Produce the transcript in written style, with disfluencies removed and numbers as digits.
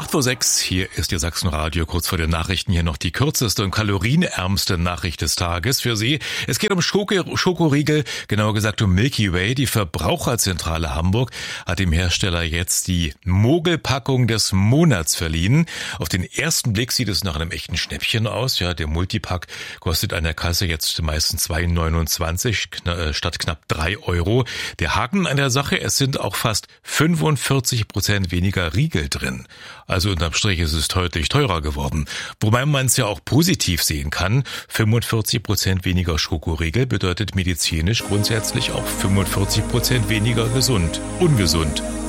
8:06 Uhr, hier ist Ihr Sachsenradio. Kurz vor den Nachrichten hier noch die kürzeste und kalorienärmste Nachricht des Tages für Sie. Es geht um Schokoriegel, genauer gesagt um Milky Way. Die Verbraucherzentrale Hamburg hat dem Hersteller jetzt die Mogelpackung des Monats verliehen. Auf den ersten Blick sieht es nach einem echten Schnäppchen aus. Ja, der Multipack kostet an der Kasse jetzt meistens 2,29 statt knapp 3 Euro. Der Haken an der Sache, es sind auch fast 45% weniger Riegel drin. Also unterm Strich ist es deutlich teurer geworden. Wobei man es ja auch positiv sehen kann. 45% weniger Schokoriegel bedeutet medizinisch grundsätzlich auch 45% weniger ungesund.